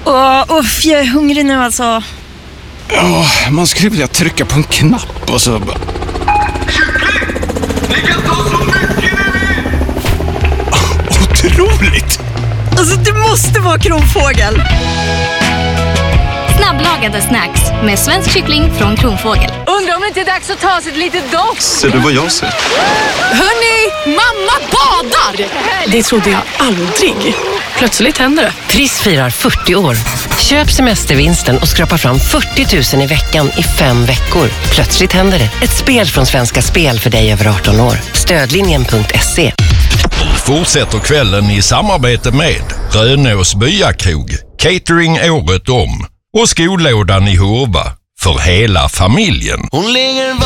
Uff, jag är hungrig nu alltså. Ja, man skulle vilja trycka på en knapp och så... Kyckling! Ni kan ta så mycket ni vill! Otroligt! Alltså, det måste vara Kronfågel. Snabblagade snacks med svensk kyckling från Kronfågel. Undrar om det inte är dags att ta sig ett litet dopp. Ser du vad jag ser? Hörni, mamma badar! Det trodde jag aldrig. Plötsligt händer det. Triss firar 40 år. Köp semestervinsten och skrapa fram 40 000 i veckan i 5 veckor. Plötsligt händer det. Ett spel från Svenska Spel för dig över 18 år. Stödlinjen.se. Fortsätter kvällen i samarbete med Rönås Byakrog, catering året om och skolådan i Hurva för hela familjen. Hon ligger